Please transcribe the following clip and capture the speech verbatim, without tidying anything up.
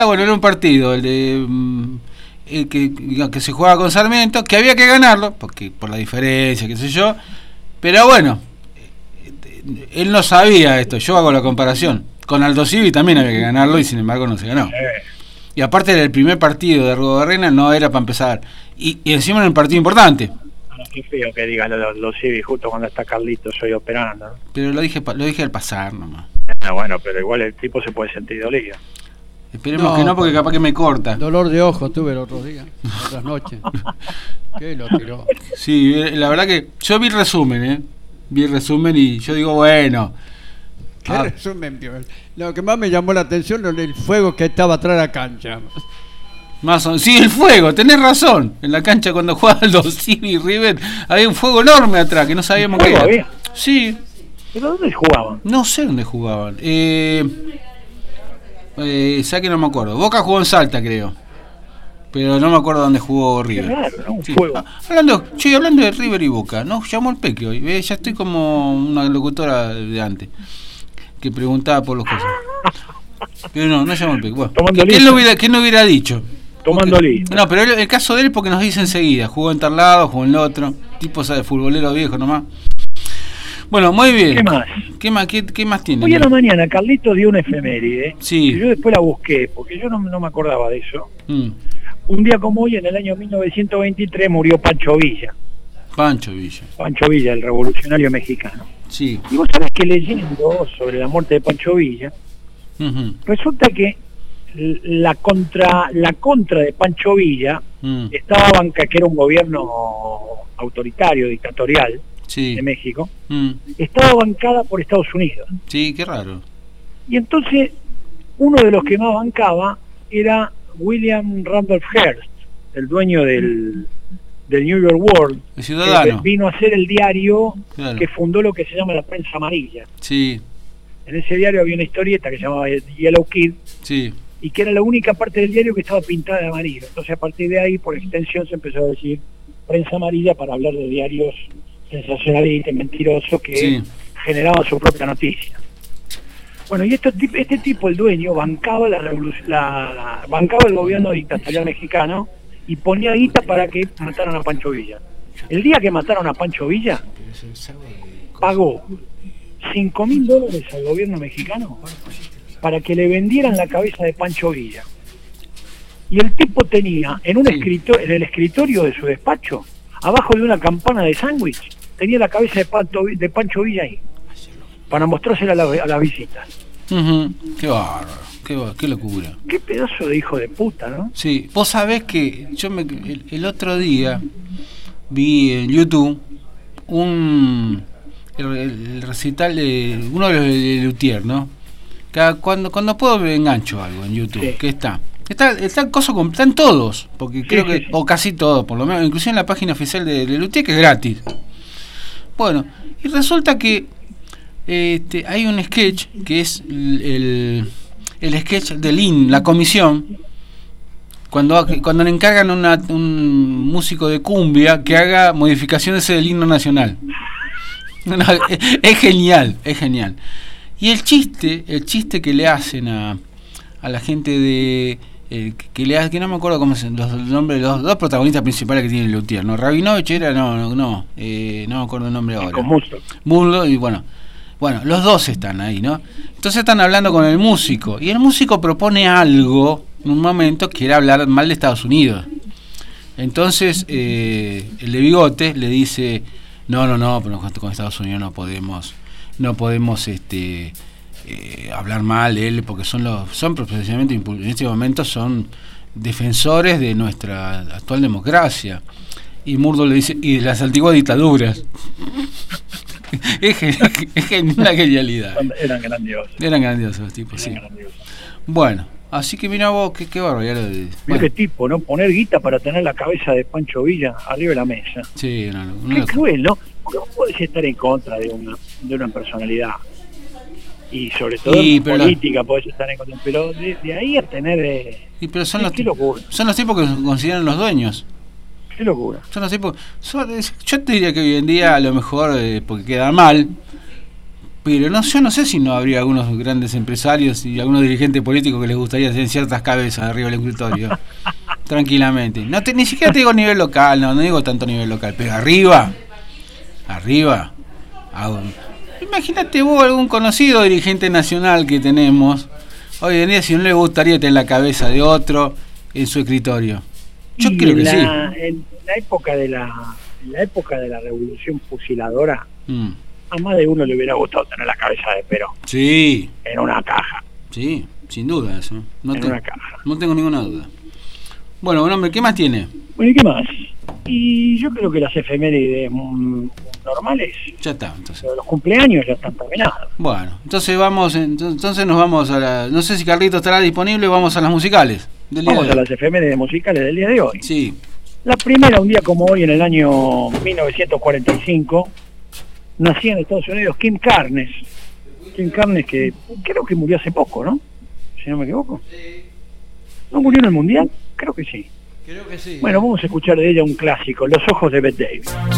Bueno, era un partido, el de mm, el que, que se jugaba con Sarmiento, que había que ganarlo, porque por la diferencia, qué sé yo, pero bueno, él no sabía esto, yo hago la comparación. Con Aldo Civi también había que ganarlo y sin embargo no se ganó. Y aparte era el primer partido de Ribadeneyra, no era para empezar. Y, y encima era un partido importante. Qué feo que diga los lo Civi justo cuando está Carlitos hoy operando, ¿no? Pero lo dije lo dije al pasar nomás. Ah, bueno, pero igual el tipo se puede sentir dolido. Esperemos no, que no, porque capaz que me corta. Dolor de ojos tuve el otro día, otras noches. ¿Qué lo tiró? Sí, la verdad que yo vi el resumen, ¿eh? Vi el resumen y yo digo, bueno. ¿Qué ah. resumen? Lo que más me llamó la atención es el fuego que estaba atrás de la cancha. Más o... Sí, el fuego, tenés razón. En la cancha cuando jugaban los Civi y River había un fuego enorme atrás que no sabíamos qué era. Había? Sí. ¿Pero dónde jugaban? No sé dónde jugaban. Eh, eh, ¿sabes que no me acuerdo? Boca jugó en Salta, creo. Pero no me acuerdo dónde jugó River. Qué raro, ¿no? Un sí. fuego. Ah, hablando, che, hablando de River y Boca, nos llamó el Peque hoy. ¿Ves? Ya estoy como una locutora de antes que preguntaba por los cosas. Pero no, no llamó el Peque. Bueno, ¿quién no hubiera, quién no hubiera dicho? Tomando lista. No, pero el, el caso de él es porque nos dice enseguida. Jugó en tal lado, jugó en el otro. Tipo, sabe, futbolero viejo nomás. Bueno, muy bien. ¿Qué más? ¿Qué más, qué, qué más tiene? Hoy a la mañana Carlitos dio una efeméride. Sí. Y yo después la busqué, porque yo no, no me acordaba de eso. Mm. Un día como hoy, en el año mil novecientos veintitrés, murió Pancho Villa. Pancho Villa. Pancho Villa, el revolucionario mexicano. Sí. Y vos sabés que leyendo sobre la muerte de Pancho Villa, uh-huh. resulta que la contra la contra de Pancho Villa mm. estaba banca, que era un gobierno autoritario, dictatorial, sí. de México, mm. estaba bancada por Estados Unidos. Sí, qué raro. Y entonces, uno de los que más bancaba era William Randolph Hearst, el dueño del, del New York World, el ciudadano. Que vino a ser el diario claro. que fundó lo que se llama la prensa amarilla. Sí. En ese diario había una historieta que se llamaba Yellow Kid, sí. y que era la única parte del diario que estaba pintada de amarillo. Entonces, a partir de ahí, por extensión, se empezó a decir prensa amarilla para hablar de diarios sensacionalistas, mentirosos, que sí. generaban su propia noticia. Bueno, y este, este tipo, el dueño, bancaba la revolución, la, la, bancaba el gobierno dictatorial mexicano y ponía guita para que mataran a Pancho Villa. El día que mataron a Pancho Villa, pagó cinco mil dólares al gobierno mexicano para que le vendieran la cabeza de Pancho Villa. Y el tipo tenía en un escrito, en el escritorio de su despacho, abajo de una campana de sándwich, tenía la cabeza de, Panto, de Pancho Villa ahí, para mostrársela a, la, a las visitas. Uh-huh. Qué bárbaro, qué, qué locura. Qué pedazo de hijo de puta, ¿no? Sí, vos sabés que yo me, el, el otro día vi en YouTube un el, el recital de uno de los de Luthier, ¿no? Cada, cuando cuando puedo me engancho algo en YouTube, sí. que está está está el coso con, están todos, porque sí, creo que sí, sí. o casi todos, por lo menos, inclusive en la página oficial de, de Luthier, que es gratis. Bueno, y resulta que este hay un sketch que es el, el, el sketch del I N, la comisión, cuando cuando le encargan una, un músico de cumbia que haga modificaciones del himno nacional. No, es, es genial, es genial. Y el chiste, el chiste que le hacen a, a la gente de eh, que le que no me acuerdo cómo se los nombres de los dos protagonistas principales que tiene el Luthier, ¿no? Rabinovich era, no, no, no, eh, no me acuerdo el nombre ahora. Muslo y bueno, bueno, los dos están ahí, ¿no? Entonces están hablando con el músico y el músico propone algo en un momento que era hablar mal de Estados Unidos. Entonces eh, el de bigote le dice, no, no, no, pero con Estados Unidos no podemos no podemos este eh, hablar mal de él porque son los son profesionalmente en este momento son defensores de nuestra actual democracia. Y Murdo le dice, y de las antiguas dictaduras. es, es una genialidad. Eran grandiosos. Eran grandiosos los tipos, Eran sí. Grandiosos. Bueno, así que mira vos, qué, qué bárbaro. Ya lo de, mira bueno. qué tipo, ¿no? Poner guita para tener la cabeza de Pancho Villa arriba de la mesa. Sí, no, no, qué no, cruel, ¿no? Porque vos podés estar en contra de una, de una personalidad. Y sobre todo y, en política la... podés estar en contra. Pero de, de ahí a tener... Eh, y pero son, qué, los, qué son los tipos que se consideran los dueños. Qué locura. Son los tipos, son, yo te diría que hoy en día a lo mejor, eh, porque queda mal, Pero no, yo no sé si no habría algunos grandes empresarios y algunos dirigentes políticos que les gustaría tener ciertas cabezas arriba del escritorio. Tranquilamente. No te, ni siquiera te digo a nivel local, no, no digo tanto a nivel local, pero arriba, arriba. Hago, imagínate vos algún conocido dirigente nacional que tenemos, hoy en día si no le gustaría tener la cabeza de otro en su escritorio. Yo y creo que la, sí. En la época de la, en la época de la revolución fusiladora, Mm. a más de uno le hubiera gustado tener la cabeza de Perón Sí, en una caja. sí, sin duda eso. No, En te, una caja. no tengo ninguna duda. Bueno, buen hombre, ¿qué más tiene? Bueno, ¿y qué más? Y yo creo que las efemérides mm, normales, Ya está, entonces. los cumpleaños ya están terminados. Bueno, entonces vamos, entonces nos vamos a la... No sé si Carlito estará disponible, vamos a las musicales del día Vamos de a hoy. las efemérides musicales del día de hoy. Sí, La primera, un día como hoy, en el año mil novecientos cuarenta y cinco, nacía en Estados Unidos Kim Carnes. Kim Carnes, que creo que murió hace poco, ¿no? Si no me equivoco. ¿No murió en el Mundial? Creo que sí. Creo que sí. Bueno, vamos a escuchar de ella un clásico, Los ojos de Bette Davis.